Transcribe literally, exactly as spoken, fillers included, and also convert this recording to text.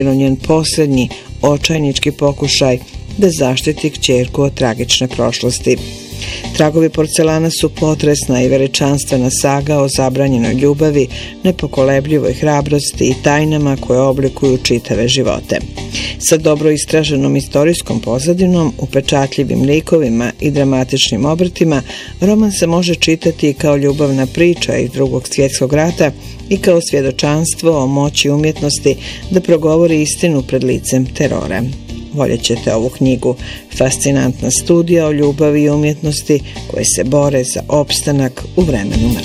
njen posljednji očajnički pokušaj da zaštiti kćerku od tragične prošlosti. Tragovi porcelana su potresna i veličanstvena saga o zabranjenoj ljubavi, nepokolebljivoj hrabrosti i tajnama koje oblikuju čitave živote. Sa dobro istraženom istorijskom pozadinom, upečatljivim likovima i dramatičnim obrtima, roman se može čitati kao ljubavna priča iz Drugog svjetskog rata i kao svjedočanstvo o moći umjetnosti da progovori istinu pred licem terora. Voljet ćete ovu knjigu, fascinantna studija o ljubavi i umjetnosti koje se bore za opstanak u vremenu mržnje.